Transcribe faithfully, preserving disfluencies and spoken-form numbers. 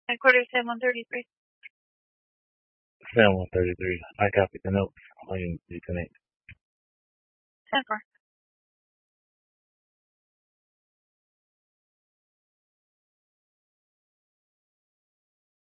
Headquarters ten one thirty-three. Sam one thirty-three. I copy the notes. I can reconnect. ten four.